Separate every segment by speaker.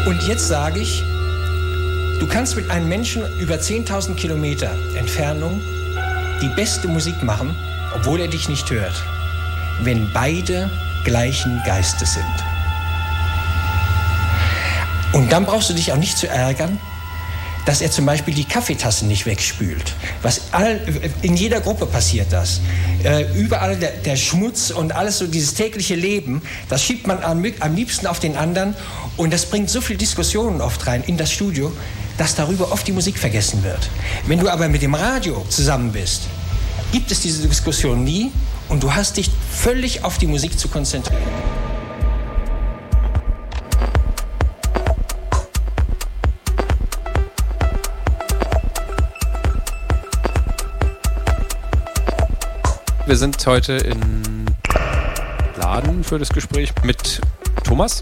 Speaker 1: Und jetzt sage ich, du kannst mit einem Menschen über 10.000 Kilometer Entfernung die beste Musik machen, obwohl er dich nicht hört, wenn beide gleichen Geistes sind. Und dann brauchst du dich auch nicht zu ärgern, dass er zum Beispiel die Kaffeetassen nicht wegspült. In jeder Gruppe passiert das. Überall der Schmutz und alles so dieses tägliche Leben, das schiebt man am liebsten auf den anderen. Und das bringt so viel Diskussionen oft rein in das Studio, dass darüber oft die Musik vergessen wird. Wenn du aber mit dem Radio zusammen bist, gibt es diese Diskussion nie und du hast dich völlig auf die Musik zu konzentrieren.
Speaker 2: Wir sind heute in Laden für das Gespräch mit Thomas.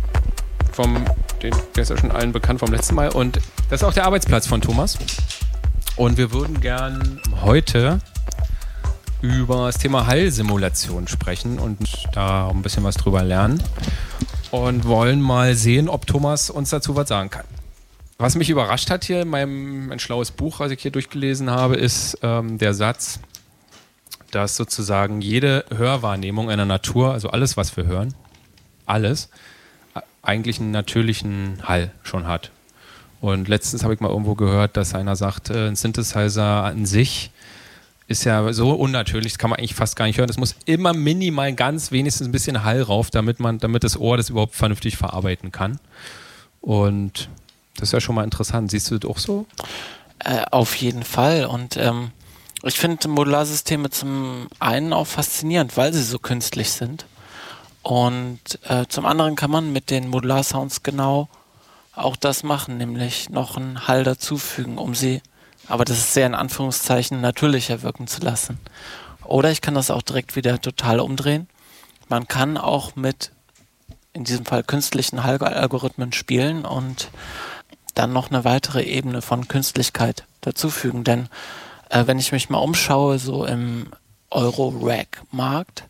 Speaker 2: Der ist ja schon allen bekannt vom letzten Mal. Und das ist auch der Arbeitsplatz von Thomas. Und wir würden gern heute über das Thema Hallsimulation sprechen und da ein bisschen was drüber lernen. Und wollen mal sehen, ob Thomas uns dazu was sagen kann. Was mich überrascht hat hier in meinem ein schlaues Buch, was ich hier durchgelesen habe, ist der Satz, dass sozusagen jede Hörwahrnehmung in der Natur, also alles, was wir hören, alles, eigentlich einen natürlichen Hall schon hat. Und letztens habe ich mal irgendwo gehört, dass einer sagt, ein Synthesizer an sich ist ja so unnatürlich, das kann man eigentlich fast gar nicht hören. Es muss immer minimal ganz wenigstens ein bisschen Hall rauf, damit das Ohr das überhaupt vernünftig verarbeiten kann. Und das ist ja schon mal interessant. Siehst du das auch so?
Speaker 3: Auf jeden Fall. Und ich finde Modularsysteme zum einen auch faszinierend, weil sie so künstlich sind. Und zum anderen kann man mit den Modularsounds genau auch das machen, nämlich noch einen Hall dazufügen, um sie, aber das ist sehr in Anführungszeichen, natürlicher wirken zu lassen. Oder ich kann das auch direkt wieder total umdrehen. Man kann auch mit, in diesem Fall künstlichen Hallalgorithmen spielen und dann noch eine weitere Ebene von Künstlichkeit dazufügen, denn wenn ich mich mal umschaue, so im Euro-Rack-Markt,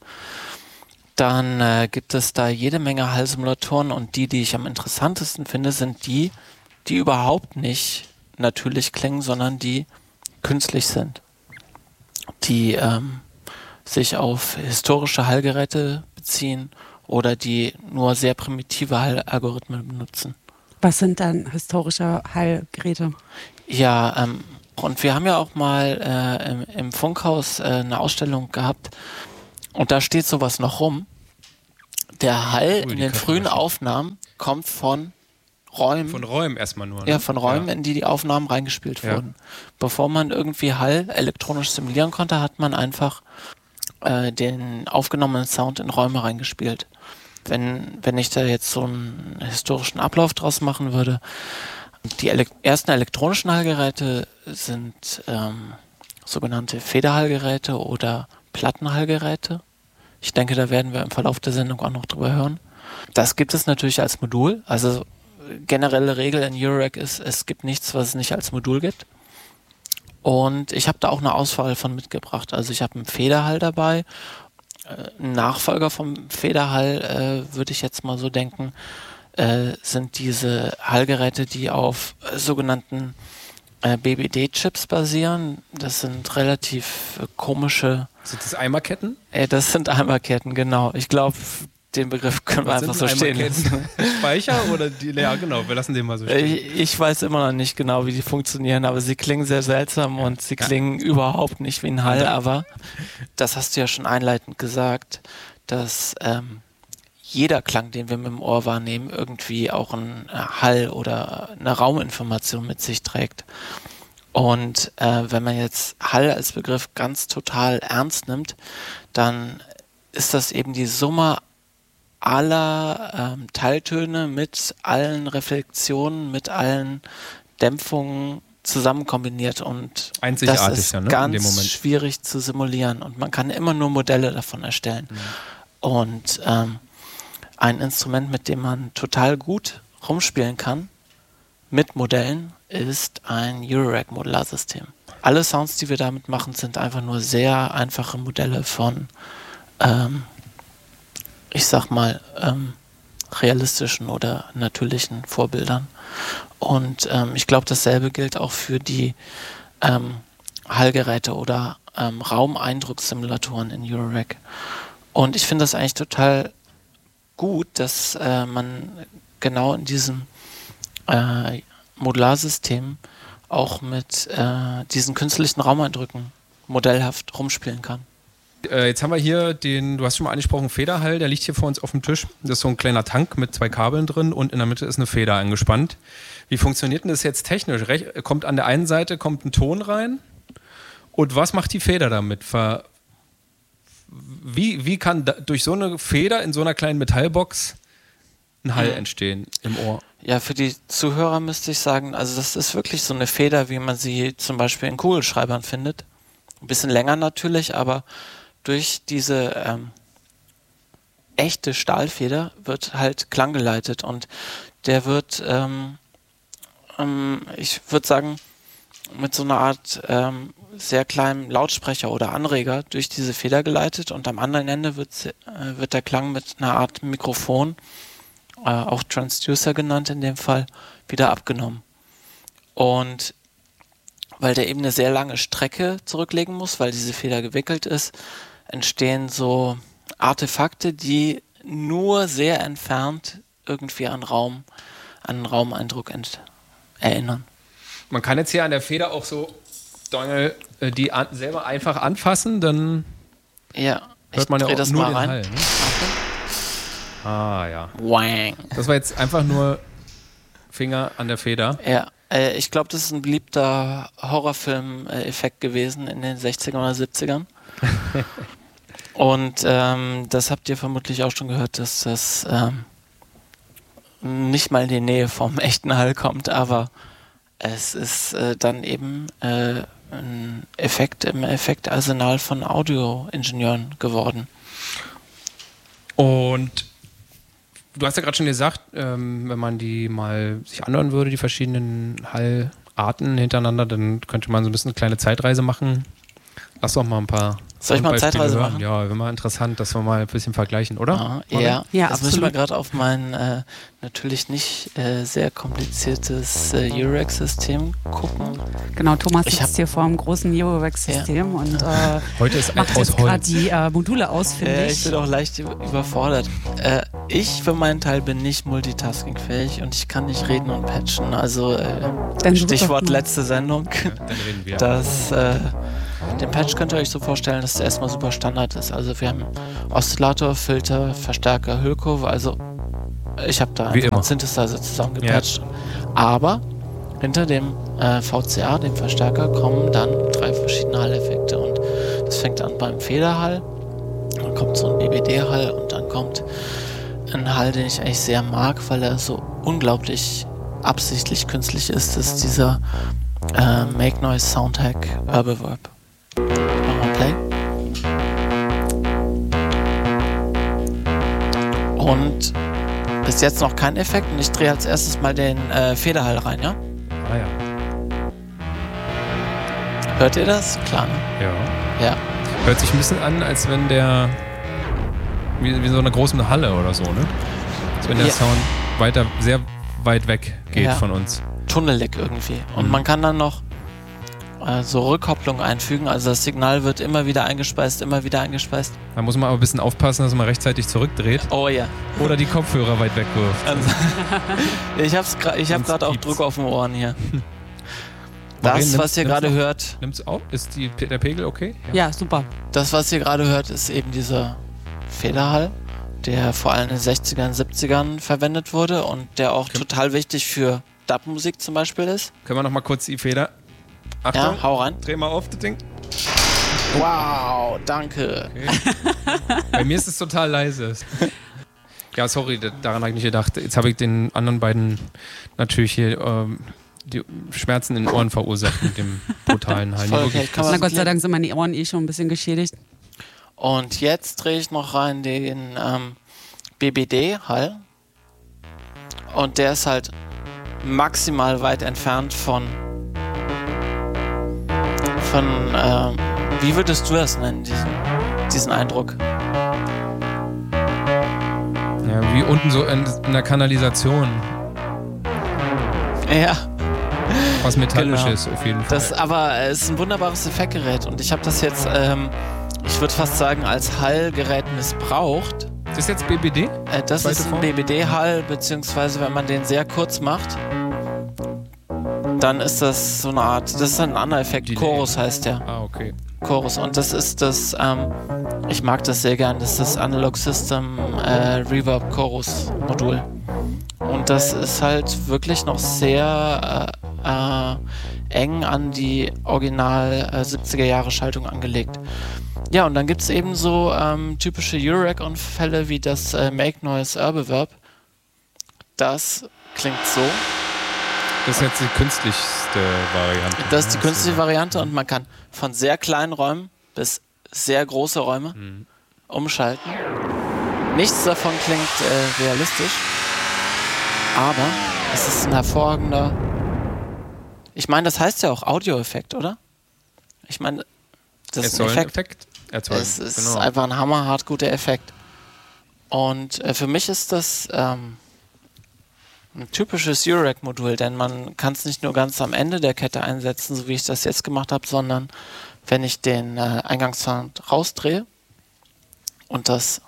Speaker 3: dann gibt es da jede Menge Hallsimulatoren und die ich am interessantesten finde, sind die überhaupt nicht natürlich klingen, sondern die künstlich sind. Die sich auf historische Hallgeräte beziehen oder die nur sehr primitive Hallalgorithmen benutzen.
Speaker 4: Was sind dann historische Hallgeräte?
Speaker 3: Ja, und wir haben ja auch mal im Funkhaus eine Ausstellung gehabt und da steht sowas noch rum. Der Hall in den frühen Aufnahmen kommt von Räumen.
Speaker 2: Von Räumen erstmal nur. Ne?
Speaker 3: Ja, von Räumen, in die Aufnahmen reingespielt wurden. Bevor man irgendwie Hall elektronisch simulieren konnte, hat man einfach den aufgenommenen Sound in Räume reingespielt. Wenn ich da jetzt so einen historischen Ablauf draus machen würde, die ersten elektronischen Hallgeräte sind sogenannte Federhallgeräte oder Plattenhallgeräte. Ich denke, da werden wir im Verlauf der Sendung auch noch drüber hören. Das gibt es natürlich als Modul. Also generelle Regel in Eurorack ist, es gibt nichts, was es nicht als Modul gibt. Und ich habe da auch eine Auswahl von mitgebracht. Also ich habe einen Federhall dabei. Ein Nachfolger vom Federhall, würde ich jetzt mal so denken, sind diese Hallgeräte, die auf sogenannten BBD-Chips basieren. Das sind relativ komische...
Speaker 2: Sind das Eimerketten?
Speaker 3: Das sind Eimerketten, genau. Ich glaube, den Begriff können wir einfach so stehen lassen.
Speaker 2: Speicher oder die? Ja, genau, wir lassen den mal so stehen.
Speaker 3: Ich weiß immer noch nicht genau, wie die funktionieren, aber sie klingen sehr seltsam und sie klingen überhaupt nicht wie ein Hall, aber das hast du ja schon einleitend gesagt, dass jeder Klang, den wir mit dem Ohr wahrnehmen, irgendwie auch einen Hall oder eine Rauminformation mit sich trägt. Und wenn man jetzt Hall als Begriff ganz total ernst nimmt, dann ist das eben die Summe aller Teiltöne mit allen Reflexionen, mit allen Dämpfungen zusammen kombiniert. Und
Speaker 2: einzigartig,
Speaker 3: das ist
Speaker 2: ja, ne?
Speaker 3: ganz schwierig zu simulieren. Und man kann immer nur Modelle davon erstellen. Und ein Instrument, mit dem man total gut rumspielen kann, mit Modellen, ist ein Eurorack-Modularsystem. Alle Sounds, die wir damit machen, sind einfach nur sehr einfache Modelle von, ich sag mal, realistischen oder natürlichen Vorbildern. Und ich glaube, dasselbe gilt auch für die Hallgeräte oder Raumeindruckssimulatoren in Eurorack. Und ich finde das eigentlich total gut, dass man genau in diesem Modularsystem auch mit diesen künstlichen Raumeindrücken modellhaft rumspielen kann.
Speaker 2: Jetzt haben wir hier du hast schon mal angesprochen, Federhall, der liegt hier vor uns auf dem Tisch. Das ist so ein kleiner Tank mit 2 Kabeln drin und in der Mitte ist eine Feder angespannt. Wie funktioniert denn das jetzt technisch? Kommt an der einen Seite ein Ton rein und was macht die Feder damit? Wie kann durch so eine Feder in so einer kleinen Metallbox ein Hall entstehen im Ohr?
Speaker 3: Ja, für die Zuhörer müsste ich sagen, also das ist wirklich so eine Feder, wie man sie zum Beispiel in Kugelschreibern findet. Ein bisschen länger natürlich, aber durch diese echte Stahlfeder wird halt Klang geleitet und der wird, ich würde sagen, mit so einer Art sehr kleinen Lautsprecher oder Anreger durch diese Feder geleitet und am anderen Ende wird der Klang mit einer Art Mikrofon, auch Transducer genannt in dem Fall, wieder abgenommen. Und weil der eben eine sehr lange Strecke zurücklegen muss, weil diese Feder gewickelt ist, entstehen so Artefakte, die nur sehr entfernt irgendwie an einen Raumeindruck erinnern.
Speaker 2: Man kann jetzt hier an der Feder auch so die selber einfach anfassen, dann hört man ja auch
Speaker 3: das
Speaker 2: nur
Speaker 3: mal
Speaker 2: den
Speaker 3: rein.
Speaker 2: Hall. Ne? Ah ja.
Speaker 3: Wang.
Speaker 2: Das war jetzt einfach nur Finger an der Feder.
Speaker 3: Ja, ich glaube, das ist ein beliebter Horrorfilm-Effekt gewesen in den 60ern oder 70ern. Und das habt ihr vermutlich auch schon gehört, dass das nicht mal in die Nähe vom echten Hall kommt, aber es ist dann eben ein Effekt im Effektarsenal von Audioingenieuren geworden.
Speaker 2: Und du hast ja gerade schon gesagt, wenn man die mal sich anhören würde, die verschiedenen Hallarten hintereinander, dann könnte man so ein bisschen eine kleine Zeitreise machen. Lass doch mal ein paar.
Speaker 3: Soll ich mal eine Zeitreise machen?
Speaker 2: Ja, wäre mal interessant, dass wir mal ein bisschen vergleichen, oder?
Speaker 3: Ja,
Speaker 4: absolut.
Speaker 3: muss ich mal gerade auf mein natürlich nicht sehr kompliziertes Eurorack-System gucken.
Speaker 4: Genau, Thomas sitzt hier vor einem großen Eurorack-System und
Speaker 2: heute ist
Speaker 4: macht jetzt gerade die Module ausfindig.
Speaker 3: Ich bin auch leicht überfordert. Ich für meinen Teil bin nicht multitaskingfähig und ich kann nicht reden und patchen. Also Stichwort letzte Sendung.
Speaker 2: Ja, dann reden wir.
Speaker 3: Den Patch könnt ihr euch so vorstellen, dass der erstmal super Standard ist. Also wir haben Oszillator, Filter, Verstärker, Hüllkurve. Also ich habe da einen Synthesizer zusammengepatcht. Ja. Aber hinter dem VCA, dem Verstärker, kommen dann 3 verschiedene Halleffekte. Und das fängt an beim Federhall, dann kommt so ein BBD-Hall und dann kommt ein Hall, den ich eigentlich sehr mag, weil er so unglaublich absichtlich künstlich ist. Das ist dieser Make Noise Soundhack Herbeverb. Machen wir Play. Und bis jetzt noch kein Effekt und ich drehe als erstes mal den Federhall rein, ja?
Speaker 2: Ah ja.
Speaker 3: Hört ihr das? Klar, ne?
Speaker 2: Ja. Hört sich ein bisschen an, als wenn der wie so eine große Halle oder so, ne? Als wenn der Sound sehr weit weg geht von uns.
Speaker 3: Tunnelig irgendwie. Und man kann dann noch so Rückkopplung einfügen, also das Signal wird immer wieder eingespeist.
Speaker 2: Da muss man aber ein bisschen aufpassen, dass man rechtzeitig zurückdreht.
Speaker 3: Oh ja.
Speaker 2: Oder die Kopfhörer weit wegwirft.
Speaker 3: Also, ich habe gerade auch Druck auf den Ohren hier. Das, was ihr gerade hört...
Speaker 2: Nimmt's auf? Ist der Pegel okay?
Speaker 4: Ja, super.
Speaker 3: Das, was ihr gerade hört, ist eben dieser Federhall, der vor allem in den 60ern, 70ern verwendet wurde und der auch total wichtig für Dub-Musik zum Beispiel ist.
Speaker 2: Können wir noch mal kurz die Feder... Achtung,
Speaker 3: ja, hau rein.
Speaker 2: Dreh mal auf das Ding.
Speaker 3: Wow, danke.
Speaker 2: Okay. Bei mir ist es total leise. Ja, sorry, daran habe ich nicht gedacht. Jetzt habe ich den anderen beiden natürlich hier die Schmerzen in den Ohren verursacht mit dem brutalen Hall.
Speaker 3: Okay,
Speaker 4: na Gott sei Dank sind meine Ohren schon ein bisschen geschädigt.
Speaker 3: Und jetzt drehe ich noch rein den BBD-Hall. Und der ist halt maximal weit entfernt von wie würdest du das nennen, diesen Eindruck?
Speaker 2: Ja, wie unten so in der Kanalisation.
Speaker 3: Ja.
Speaker 2: Was Metallisches auf jeden Fall.
Speaker 3: Aber es ist ein wunderbares Effektgerät und ich habe das jetzt, ich würde fast sagen, als Hallgerät missbraucht.
Speaker 2: Ist das jetzt BBD?
Speaker 3: Das ist ein BBD-Hall, beziehungsweise wenn man den sehr kurz macht, dann ist das so eine Art, das ist ein anderer Effekt, Delay. Chorus heißt der.
Speaker 2: Ah, okay.
Speaker 3: Chorus und das ist das, ich mag das sehr gern, das ist das Analog System Reverb Chorus Modul. Und das ist halt wirklich noch sehr eng an die Original 70er Jahre Schaltung angelegt. Ja, und dann gibt es eben so typische Eurorack-Unfälle wie das Make Noise Erbeverb. Das klingt so.
Speaker 2: Das ist jetzt die künstlichste Variante.
Speaker 3: Das ist die künstliche Variante und man kann von sehr kleinen Räumen bis sehr große Räume umschalten. Nichts davon klingt realistisch, aber es ist ein hervorragender... Ich meine, das heißt ja auch Audioeffekt, oder? Ich meine, das ist ein Effekt erzeugen. Es ist einfach ein hammerhart guter Effekt. Und für mich ist das ein typisches Eurorack-Modul, denn man kann es nicht nur ganz am Ende der Kette einsetzen, so wie ich das jetzt gemacht habe, sondern wenn ich den Eingangssound rausdrehe und das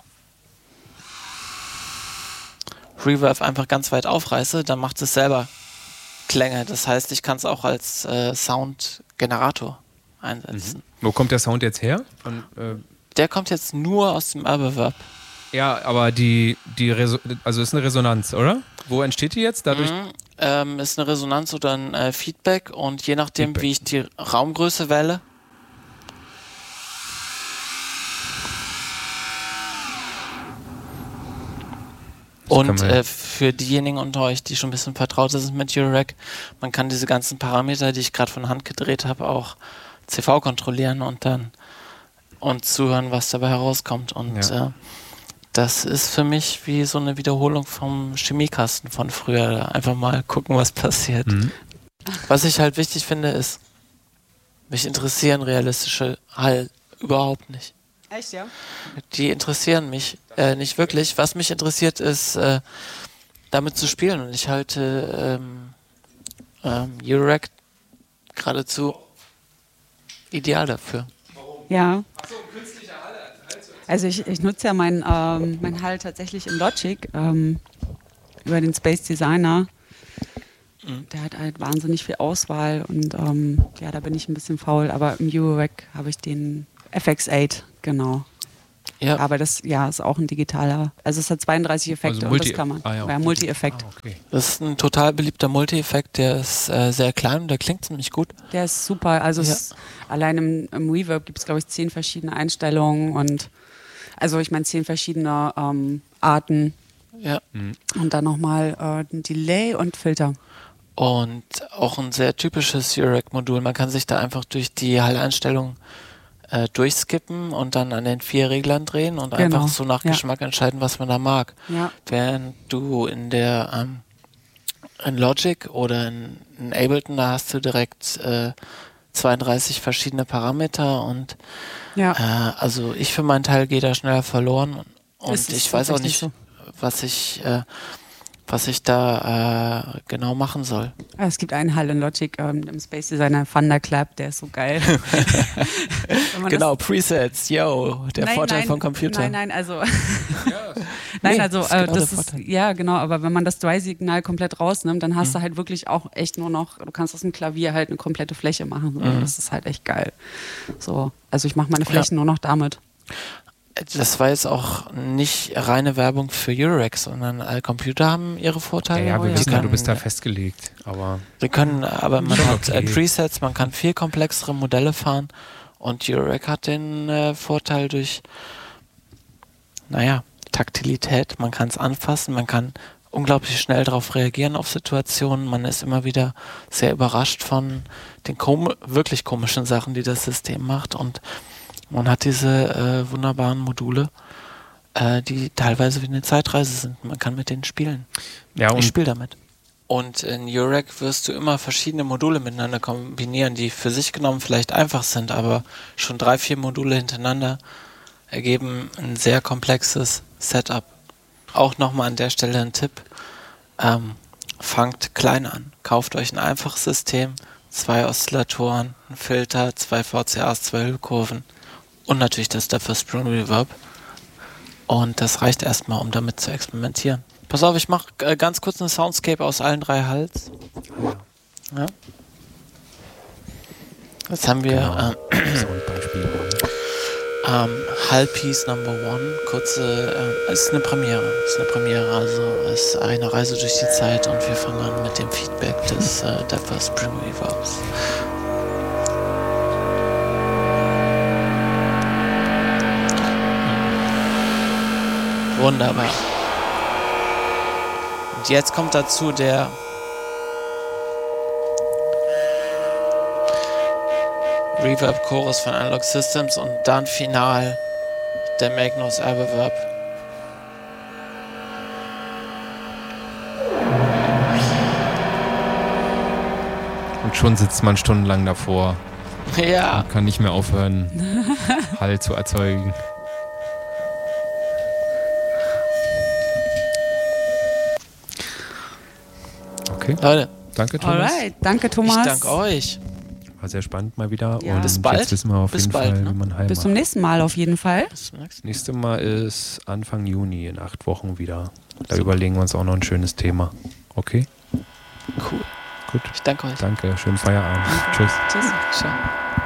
Speaker 3: Reverb einfach ganz weit aufreiße, dann macht es selber Klänge. Das heißt, ich kann es auch als Soundgenerator einsetzen.
Speaker 2: Wo kommt der Sound jetzt her?
Speaker 3: Der kommt jetzt nur aus dem Erbeverb.
Speaker 2: Ja, aber also ist eine Resonanz, oder? Wo entsteht die jetzt? Dadurch?
Speaker 3: Ist eine Resonanz oder ein Feedback und je nachdem, wie ich die Raumgröße wähle, und für diejenigen unter euch, die schon ein bisschen vertraut sind mit Eurorack, man kann diese ganzen Parameter, die ich gerade von Hand gedreht habe, auch CV kontrollieren und zuhören, was dabei herauskommt. Und das ist für mich wie so eine Wiederholung vom Chemiekasten von früher. Einfach mal gucken, was passiert. Was ich halt wichtig finde, ist, mich interessieren realistische Hall überhaupt nicht.
Speaker 4: Echt, ja?
Speaker 3: Die interessieren mich nicht wirklich. Was mich interessiert, ist, damit zu spielen. Und ich halte Eurorack geradezu ideal dafür.
Speaker 4: Ja. Also ich nutze ja mein Hall tatsächlich in Logic über den Space Designer. Der hat halt wahnsinnig viel Auswahl und da bin ich ein bisschen faul. Aber im Eurorack habe ich den FX8, genau.
Speaker 3: Ja.
Speaker 4: Aber das ist auch ein digitaler. Also es hat 32 Effekte und das kann man. Multi-Effekt.
Speaker 3: Okay. Das ist ein total beliebter Multi-Effekt, der ist sehr klein und der klingt ziemlich gut.
Speaker 4: Der ist super. Also allein im Reverb gibt es, glaube ich, 10 verschiedene Einstellungen und also ich meine 10 verschiedene Arten.
Speaker 3: Ja.
Speaker 4: Und dann nochmal ein Delay und Filter.
Speaker 3: Und auch ein sehr typisches Eurorack-Modul. Man kann sich da einfach durch die Hall-Einstellungen durchskippen und dann an den 4 Reglern drehen und einfach so nach Geschmack entscheiden, was man da mag. Ja. Während du in Logic oder in Ableton, da hast du direkt 32 verschiedene Parameter und also ich für meinen Teil gehe da schneller verloren und ich weiß auch nicht, so. was ich da genau machen soll.
Speaker 4: Es gibt einen Hall in Logic im Space Designer Thunderclap, der ist so geil.
Speaker 3: Genau, Presets, der Vorteil von Computern.
Speaker 4: Nein, also das ist, genau, aber wenn man das Dry-Signal komplett rausnimmt, dann hast du halt wirklich auch echt nur noch, du kannst aus dem Klavier halt eine komplette Fläche machen. Das ist halt echt geil. So, also ich mache meine Flächen nur noch damit.
Speaker 3: Das war jetzt auch nicht reine Werbung für Eurorack, sondern alle Computer haben ihre Vorteile.
Speaker 2: Ja, wir wissen ja, du bist da festgelegt. Aber
Speaker 3: man hat Presets, man kann viel komplexere Modelle fahren und Eurorack hat den Vorteil durch, Taktilität. Man kann es anfassen, man kann unglaublich schnell darauf reagieren auf Situationen. Man ist immer wieder sehr überrascht von den wirklich komischen Sachen, die das System macht und man hat diese wunderbaren Module, die teilweise wie eine Zeitreise sind. Man kann mit denen spielen. Ja, ich spiele damit. Und in Eurorack wirst du immer verschiedene Module miteinander kombinieren, die für sich genommen vielleicht einfach sind, aber schon 3-4 Module hintereinander ergeben ein sehr komplexes Setup. auch nochmal an der Stelle ein Tipp. Fangt klein an. Kauft euch ein einfaches System, 2 Oszillatoren, ein Filter, 2 VCAs, 2 Hüllkurven und natürlich das Depth Spring Reverb. Und das reicht erstmal, um damit zu experimentieren. Pass auf, ich mache ganz kurz eine Soundscape aus allen 3 Hals. Ja. Jetzt haben wir Hall-Piece Number 1, kurze, ist eine Premiere, also ist eine Reise durch die Zeit und wir fangen an mit dem Feedback des Depth Spring Reverbs. Wunderbar. Und jetzt kommt dazu der Reverb-Chorus von Analog Systems und dann final der Magnus Reverb.
Speaker 2: Und schon sitzt man stundenlang davor.
Speaker 3: Ja.
Speaker 2: Und kann nicht mehr aufhören, Hall zu erzeugen. Okay.
Speaker 3: Leute.
Speaker 2: Danke, Thomas.
Speaker 4: Alright, danke, Thomas.
Speaker 3: Ich danke euch.
Speaker 2: War sehr spannend mal wieder.
Speaker 4: Ja.
Speaker 2: Und
Speaker 3: Bis bald.
Speaker 2: jetzt wissen wir auf jeden Fall, wie man Hall
Speaker 4: Bis zum
Speaker 2: macht.
Speaker 4: nächsten Mal auf jeden Fall.
Speaker 3: Bis zum nächsten
Speaker 2: Das nächste Mal ist Anfang Juni, in 8 Wochen wieder. Da überlegen wir uns auch noch ein schönes Thema. Okay?
Speaker 3: Mal. Cool.
Speaker 2: Gut.
Speaker 3: Ich danke euch.
Speaker 2: Danke. Schönen Feierabend. Tschüss.
Speaker 3: Tschüss. Ciao.